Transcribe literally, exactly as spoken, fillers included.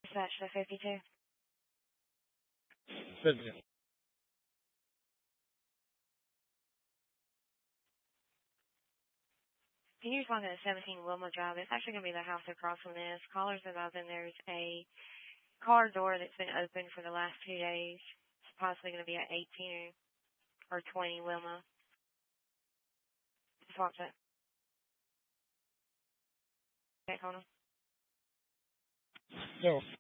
Dispatch the fifty-two. fifty. Can you respond to the seventeen Wilma Drive? It's actually going to be the house across from this. Callers advised then there's a car door that's been open for the last two days. It's possibly going to be at eighteen or twenty Wilma. Just watch it. Okay, hold on. No.